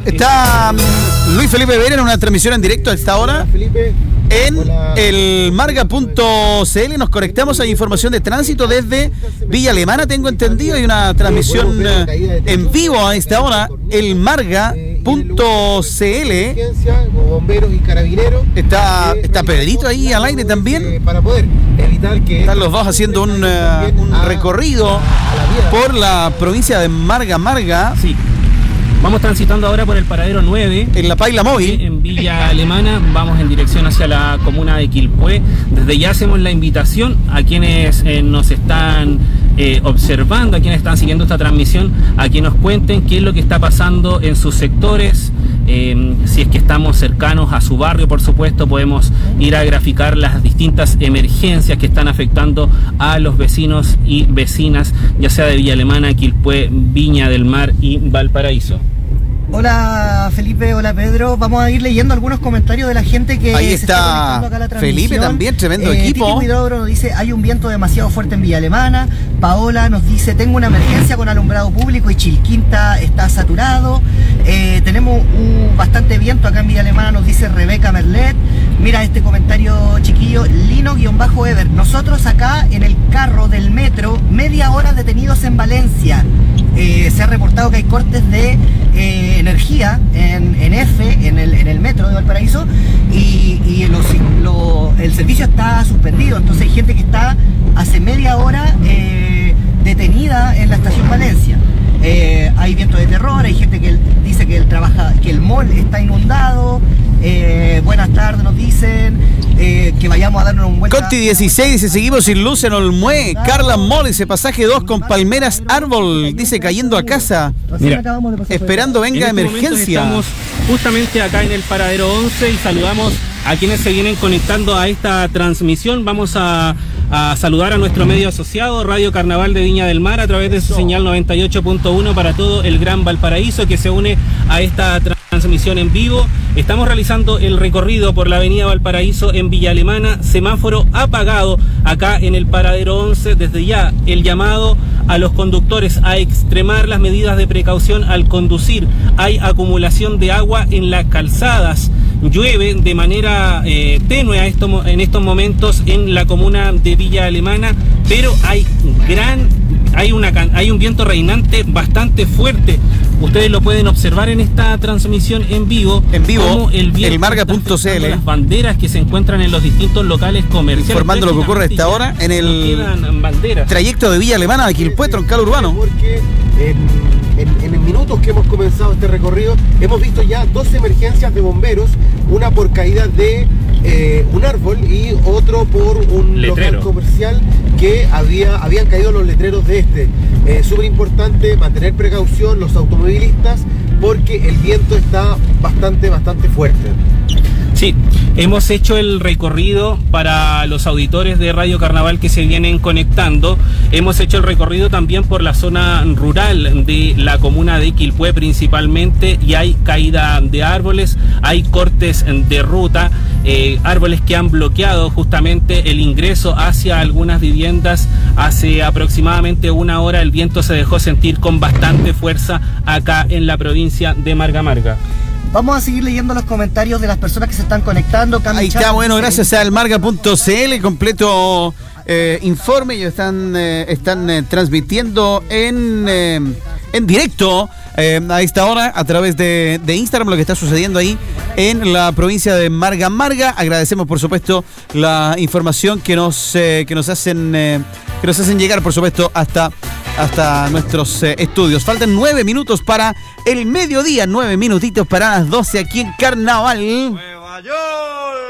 Está Luis Felipe Vera en una transmisión en directo a esta hora. Hola, Felipe. En el marga.cl nos conectamos a información de tránsito desde Villa Alemana, tengo entendido. Hay una transmisión en vivo a esta hora. El marga.cl. Bomberos y carabineros. Está Pedrito ahí al aire también. Para poder evitar que están los dos haciendo un recorrido por la provincia de Marga. Sí. Vamos transitando ahora por el paradero 9. En la Paila Móvil. En Villa Alemana. Vamos en dirección hacia la comuna de Quilpué. Desde ya hacemos la invitación a quienes nos están observando, a quienes están siguiendo esta transmisión, a que nos cuenten qué es lo que está pasando en sus sectores. Si es que estamos cercanos a su barrio, por supuesto, podemos ir a graficar las distintas emergencias que están afectando a los vecinos y vecinas, ya sea de Villa Alemana, Quilpué, Viña del Mar y Valparaíso. Hola Felipe, hola Pedro. Vamos a ir leyendo algunos comentarios de la gente que ahí se está conectando acá a la transmisión. Felipe también, tremendo equipo. Titi Huidobro nos dice, hay un viento demasiado fuerte en Villa Alemana. Paola nos dice, tengo una emergencia con alumbrado público y Chilquinta está saturado. Tenemos bastante viento acá en Villa Alemana, nos dice Rebeca Merlet. Mira este comentario chiquillo, Lino-Ever. Nosotros acá en el carro del metro, media hora detenidos en Valencia. Se ha reportado que hay cortes de energía en el metro de Valparaíso y el servicio está suspendido. Entonces hay gente que está hace media hora detenida en la estación Valencia. Hay viento de terror, hay gente que dice que el mall está inundado. Buenas tardes, nos dicen que vayamos a darnos un buen... Conti 16 dice, seguimos sin luz en Olmué. Carla Moll dice, pasaje 2 con palmeras árbol, dice, cayendo a casa. Mira, esperando venga emergencia. Estamos justamente acá en el paradero 11 y saludamos a quienes se vienen conectando a esta transmisión. Vamos a saludar a nuestro medio asociado, Radio Carnaval de Viña del Mar, a través de su señal 98.1 para todo el Gran Valparaíso, que se une a esta transmisión en vivo. Estamos realizando el recorrido por la avenida Valparaíso en Villa Alemana, semáforo apagado acá en el paradero 11. Desde ya el llamado a los conductores a extremar las medidas de precaución al conducir. Hay acumulación de agua en las calzadas. Llueve de manera tenue en estos momentos en la comuna de Villa Alemana, pero hay un viento reinante bastante fuerte. Ustedes lo pueden observar en esta transmisión en vivo. Como el marga.cl. Las banderas que se encuentran en los distintos locales comerciales. Informando lo que ocurre a esta hora en el trayecto de Villa Alemana a Quilpué, troncal urbano. Porque en minutos que hemos comenzado este recorrido, hemos visto ya 2 emergencias de bomberos, una por caída de un árbol y otro por un local comercial que habían caído los letreros de este. Súper importante mantener precaución los automovilistas porque el viento está bastante fuerte. Sí, hemos hecho el recorrido para los auditores de Radio Carnaval que se vienen conectando. Hemos hecho el recorrido también por la zona rural de la comuna de Quilpué principalmente, y hay caída de árboles, hay cortes de ruta, árboles que han bloqueado justamente el ingreso hacia algunas viviendas. Hace aproximadamente una hora el viento se dejó sentir con bastante fuerza acá en la provincia de Marga. Vamos a seguir leyendo los comentarios de las personas que se están conectando. Ahí está, bueno, gracias al marga.cl, completo informe. Ellos están transmitiendo en directo a esta hora a través de Instagram lo que está sucediendo ahí en la provincia de Marga. Agradecemos, por supuesto, la información que nos hacen llegar, por supuesto, hasta nuestros estudios. Faltan 9 minutos para el mediodía, 9 minutitos para las 12 aquí en Carnaval.